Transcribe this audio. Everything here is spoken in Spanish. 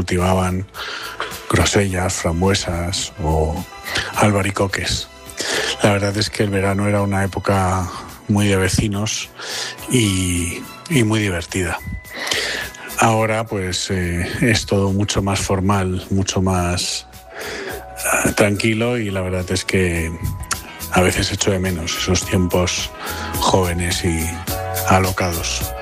cultivaban grosellas, frambuesas o albaricoques. La verdad es que el verano era una época muy de vecinos y muy divertida. Ahora pues es todo mucho más formal, mucho más tranquilo, y la verdad es que a veces echo de menos esos tiempos jóvenes y alocados.